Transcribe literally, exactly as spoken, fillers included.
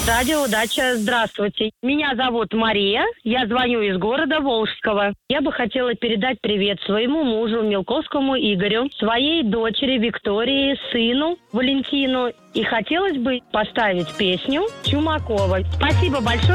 Радио «Удача», здравствуйте. Меня зовут Мария, я звоню из города Волжского. Я бы хотела передать привет своему мужу Мелковскому Игорю, своей дочери Виктории, сыну Валентину. И хотелось бы поставить песню Чумаковой. Спасибо большое.